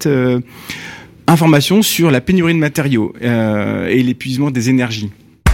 cette information sur la pénurie de matériaux et l'épuisement des énergies.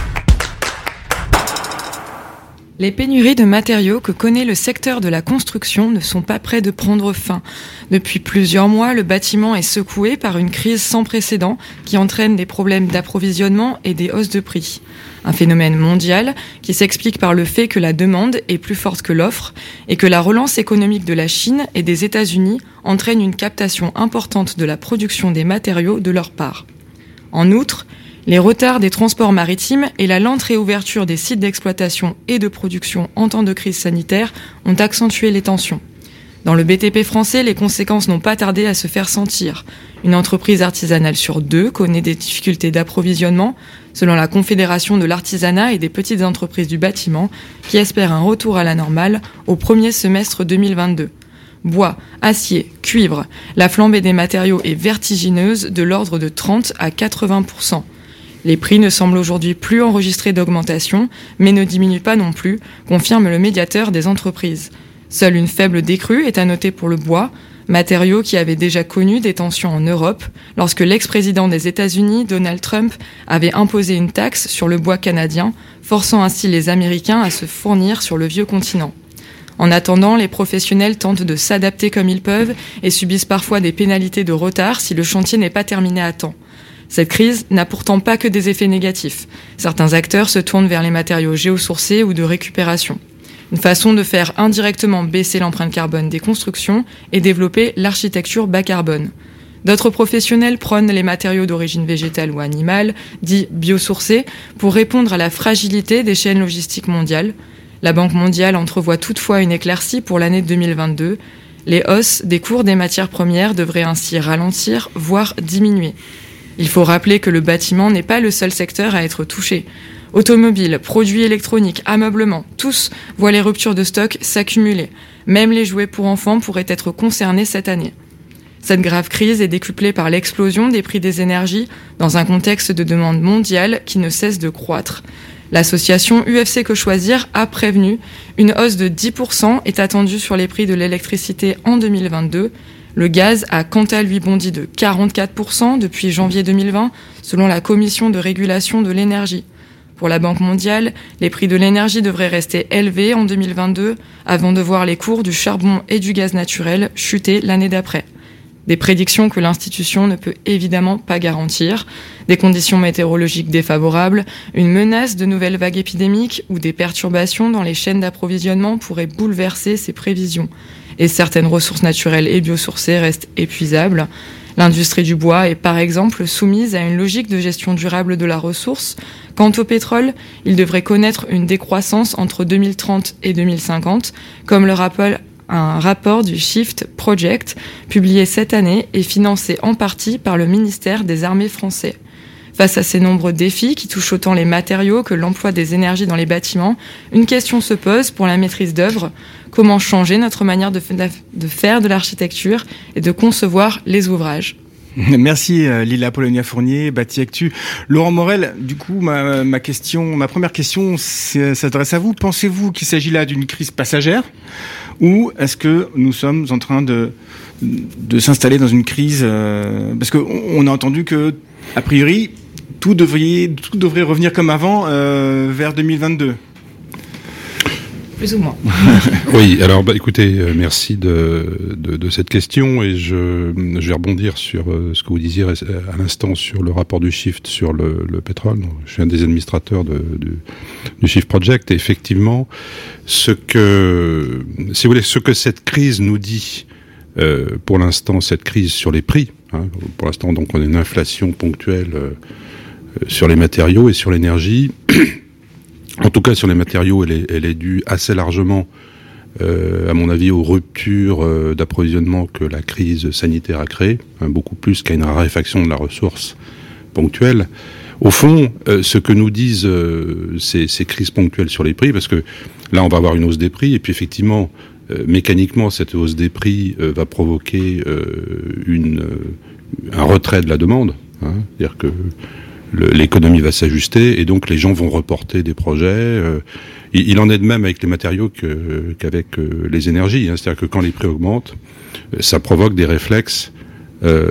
Les pénuries de matériaux que connaît le secteur de la construction ne sont pas près de prendre fin. Depuis plusieurs mois, le bâtiment est secoué par une crise sans précédent qui entraîne des problèmes d'approvisionnement et des hausses de prix. Un phénomène mondial qui s'explique par le fait que la demande est plus forte que l'offre et que la relance économique de la Chine et des États-Unis entraîne une captation importante de la production des matériaux de leur part. En outre, les retards des transports maritimes et la lente réouverture des sites d'exploitation et de production en temps de crise sanitaire ont accentué les tensions. Dans le BTP français, les conséquences n'ont pas tardé à se faire sentir. Une entreprise artisanale sur 2 connaît des difficultés d'approvisionnement, selon la Confédération de l'artisanat et des petites entreprises du bâtiment, qui espère un retour à la normale au premier semestre 2022. Bois, acier, cuivre, la flambée des matériaux est vertigineuse de l'ordre de 30 à 80%. Les prix ne semblent aujourd'hui plus enregistrer d'augmentation, mais ne diminuent pas non plus, confirme le médiateur des entreprises. Seule une faible décrue est à noter pour le bois, matériau qui avait déjà connu des tensions en Europe, lorsque l'ex-président des États-Unis, Donald Trump, avait imposé une taxe sur le bois canadien, forçant ainsi les Américains à se fournir sur le vieux continent. En attendant, les professionnels tentent de s'adapter comme ils peuvent et subissent parfois des pénalités de retard si le chantier n'est pas terminé à temps. Cette crise n'a pourtant pas que des effets négatifs. Certains acteurs se tournent vers les matériaux géosourcés ou de récupération. Une façon de faire indirectement baisser l'empreinte carbone des constructions et développer l'architecture bas carbone. D'autres professionnels prônent les matériaux d'origine végétale ou animale, dits biosourcés, pour répondre à la fragilité des chaînes logistiques mondiales. La Banque mondiale entrevoit toutefois une éclaircie pour l'année 2022. Les hausses des cours des matières premières devraient ainsi ralentir, voire diminuer. Il faut rappeler que le bâtiment n'est pas le seul secteur à être touché. Automobiles, produits électroniques, ameublement, tous voient les ruptures de stock s'accumuler. Même les jouets pour enfants pourraient être concernés cette année. Cette grave crise est décuplée par l'explosion des prix des énergies dans un contexte de demande mondiale qui ne cesse de croître. L'association UFC Que Choisir a prévenu une hausse de 10% est attendue sur les prix de l'électricité en 2022. Le gaz a quant à lui bondi de 44% depuis janvier 2020, selon la Commission de régulation de l'énergie. Pour la Banque mondiale, les prix de l'énergie devraient rester élevés en 2022, avant de voir les cours du charbon et du gaz naturel chuter l'année d'après. Des prédictions que l'institution ne peut évidemment pas garantir, des conditions météorologiques défavorables, une menace de nouvelles vagues épidémiques ou des perturbations dans les chaînes d'approvisionnement pourraient bouleverser ces prévisions. Et certaines ressources naturelles et biosourcées restent épuisables. L'industrie du bois est par exemple soumise à une logique de gestion durable de la ressource. Quant au pétrole, il devrait connaître une décroissance entre 2030 et 2050, comme le rappelle un rapport du Shift Project, publié cette année et financé en partie par le ministère des Armées français. Face à ces nombreux défis qui touchent autant les matériaux que l'emploi des énergies dans les bâtiments, une question se pose pour la maîtrise d'œuvre. Comment changer notre manière de faire de l'architecture et de concevoir les ouvrages ? Merci Lila Polonia Fournier, Bâti Actu. Laurent Morel, du coup, ma première question s'adresse à vous. Pensez-vous qu'il s'agit là d'une crise passagère ou est-ce que nous sommes en train de s'installer dans une crise parce qu'on a entendu que, a priori, tout devrait revenir comme avant vers 2022. Plus ou moins. Oui, alors écoutez, merci de cette question et je vais rebondir sur ce que vous disiez à l'instant sur le rapport du Shift sur le pétrole. Je suis un des administrateurs du Shift Project et effectivement, ce que cette crise nous dit, pour l'instant, cette crise sur les prix, pour l'instant donc on a une inflation ponctuelle sur les matériaux et sur l'énergie. En tout cas, sur les matériaux, elle est due assez largement, à mon avis, aux ruptures d'approvisionnement que la crise sanitaire a créées, beaucoup plus qu'à une raréfaction de la ressource ponctuelle. Au fond, ce que nous disent ces crises ponctuelles sur les prix, parce que là, on va avoir une hausse des prix, et puis effectivement, mécaniquement, cette hausse des prix va provoquer un retrait de la demande, c'est-à-dire que l'économie va s'ajuster et donc les gens vont reporter des projets. Il en est de même avec les matériaux qu'avec les énergies. C'est-à-dire que quand les prix augmentent, ça provoque des réflexes